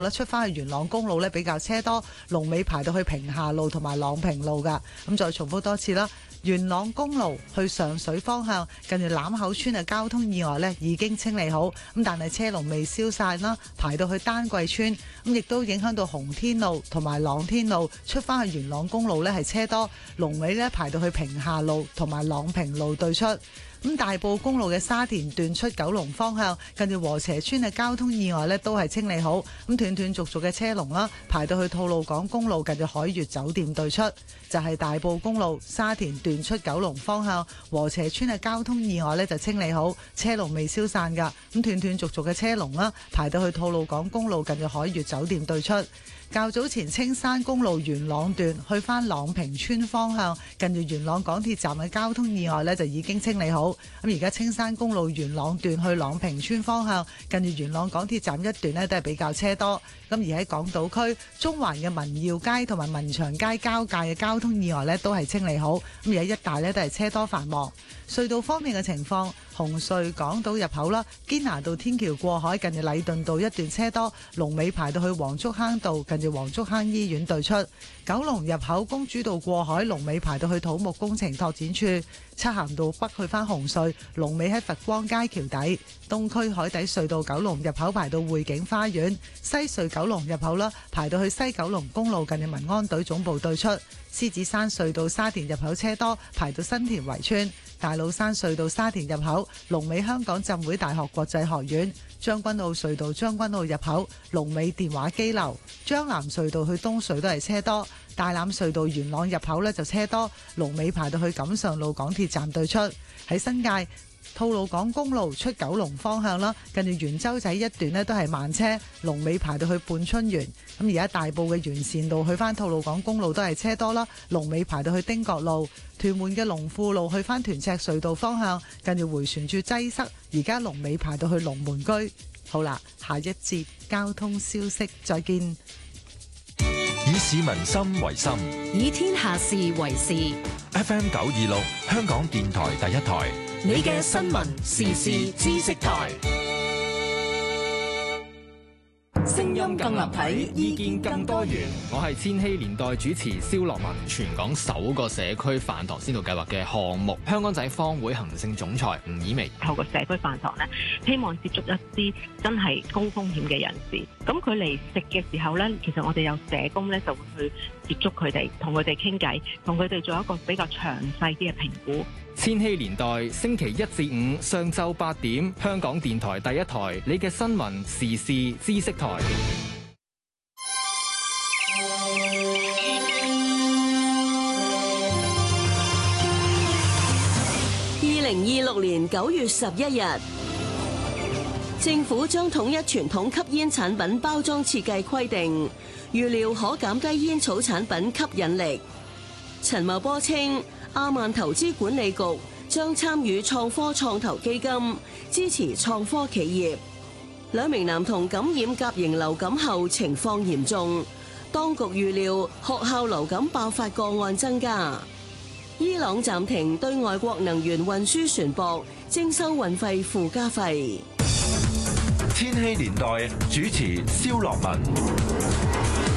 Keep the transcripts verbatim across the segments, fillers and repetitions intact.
出翻去元朗公路咧比較車多，龍尾排到去屏霞路同埋朗屏路噶。咁再重複多次啦，元朗公路去上水方向，近住欖口村嘅交通意外咧已經清理好，咁但係車龍未消散啦，排到去丹桂村，咁亦都影響到洪天路同埋朗天路出翻去元朗公路咧係車多，龍尾咧排到去屏霞路同埋朗屏路對出。咁大埔公路嘅沙田段出九龍方向，近住禾輋村嘅交通意外呢都係清理好，咁斷斷續續嘅車龍啦，排到去吐露港公路近住海悅酒店對出，就係、是、大埔公路沙田段出九龍方向禾輋村嘅交通意外呢就清理好，車龍未消散噶，咁斷斷續續嘅車龍啦，排到去吐露港公路近住海悅酒店對出。較早前青山公路元朗段去返朗屏村方向，近住元朗港鐵站嘅交通意外呢就已經清理好。咁而家青山公路元朗段去朗屏村方向，近住元朗港鐵站一段呢都係比較車多。咁而喺港島區中環嘅民耀街同埋民祥街交界嘅交通意外呢都係清理好。咁而家一帶呢都係車多繁忙。隧道方面嘅情況，紅隧港島入口啦，堅拿道天橋過海近住禮頓道一段車多，龍尾排到去黃竹坑道近住黃竹坑醫院對出。九龍入口公主道過海龍尾排到去土木工程拓展處，漆咸道北去返紅隧龍尾喺佛光街橋底。東區海底隧道九龍入口排到匯景花園，西隧九龍入口啦排到去西九龍公路近住民安隊總部對出。獅子山隧道沙田入口車多，排到新田圍村。大老山隧道沙田入口龍尾香港浸會大學國際學院。將軍澳隧道將軍澳入口龍尾電話機樓。將南隧道去東隧都係車多。大欖隧道元朗入口呢就車多，龍尾排到去錦上路港鐵站對出。喺新界吐露港公路出九龍方向啦，近住元洲仔一段呢都係慢車，龍尾排到去半春園。咁而家大埔嘅元善道去返吐露港公路都係車多啦，龍尾排到去汀角路。屯門嘅龍富路去返屯赤隧道方向，近住迴旋處擠塞，而家龍尾排到去龍門居。好啦，下一節交通消息再見。 以市民心為心， 以天下事為事。 F M 九二六香港電台第一台， 你嘅新聞時事知識台， 聲音更立體，意見更多元。我係千禧年代主持蕭樂文。全港首個社區飯堂先導計劃嘅項目，香港仔坊會行政總裁吳以薇透過社區飯堂咧，希望接觸一啲真係高風險嘅人士。咁佢嚟食嘅時候咧，其實我哋有社工咧就會去接觸佢哋，同佢哋傾偈，同佢哋做一個比較詳細啲嘅評估。 千禧年代星期一至五上晝八點，香港電台第一台，你嘅新聞時事知識台。 二零二六年九月十一日，政府將統一傳統吸煙產品包裝設計規定，預料可減低煙草產品吸引力。陳茂波稱，亞萬投資管理局將參與創科創投基金，支持創科企業。兩名男童感染甲型流感後情況嚴重，當局預料學校流感爆發個案增加。伊朗暫停對外國能源運輸船舶徵收運費附加費。 千禧年代主持蕭樂文。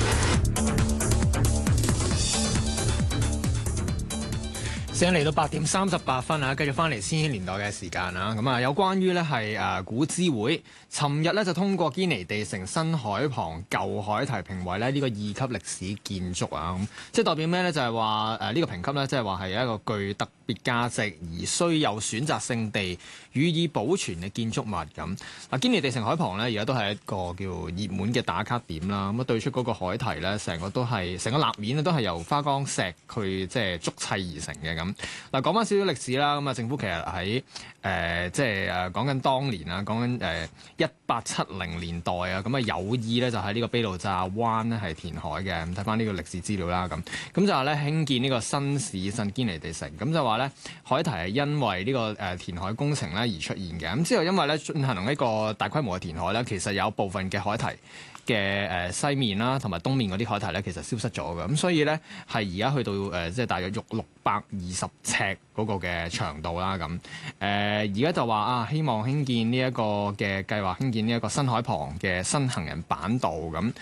時間嚟到八點三十八分啊，繼續翻嚟千禧年代嘅時間啦。咁啊，有關於呢係誒古諮會，尋日呢就通過堅尼地城新海旁舊海堤評為咧呢個二級歷史建築啊。咁即係代表咩呢？就係話誒呢個評級呢，即係話係一個具特別價值而需有選擇性地予以保存嘅建築物咁。嗱，堅尼地城海旁呢，而家都係一個叫熱門嘅打卡點啦。咁啊，對出嗰個海堤呢，成個都係成個立面都係由花崗石去即係築砌而成嘅咁。嗱，講翻少少歷史啦，咁啊，政府其實喺誒、呃、即係誒講緊當年啊，講緊誒一八七零年代啊，咁啊有意咧就喺呢個卑路乍灣咧係填海嘅。咁睇翻呢個歷史資料啦，咁咁就係咧興建呢個新市鎮堅尼地城，咁就話咧海堤係因為呢個誒填海工程咧而出現嘅。咁之後因為咧進行一個大規模嘅填海咧，其實有部分嘅海堤嘅誒西面啦，同埋東面嗰啲海堤咧，其實消失咗嘅。咁所以咧係而家去到誒即係大約六六百二十尺嗰個嘅長度啦。咁誒而家就話啊，希望興建呢一個嘅計劃，興建呢一個新海旁嘅新行人板道咁。